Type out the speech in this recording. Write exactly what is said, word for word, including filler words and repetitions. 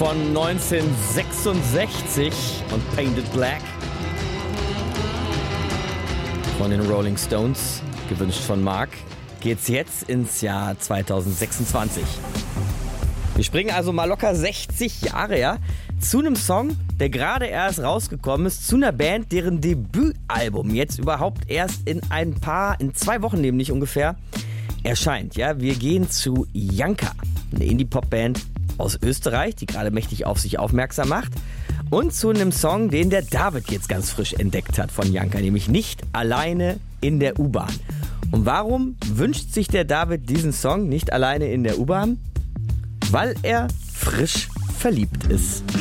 von neunzehnhundertsechsundsechzig und Painted Black von den Rolling Stones, gewünscht von Mark, geht's jetzt ins Jahr zweitausendsechsundzwanzig. Wir springen also mal locker sechzig Jahre, ja, zu einem Song, der gerade erst rausgekommen ist, zu einer Band, deren Debütalbum jetzt überhaupt erst in ein paar, in zwei Wochen nämlich ungefähr, erscheint. Ja, wir gehen zu Janka, eine Indie-Pop-Band aus Österreich, die gerade mächtig auf sich aufmerksam macht, und zu einem Song, den der David jetzt ganz frisch entdeckt hat von Janka, nämlich Nicht alleine in der U-Bahn. Und warum wünscht sich der David diesen Song Nicht alleine in der U-Bahn? Weil er frisch verliebt ist.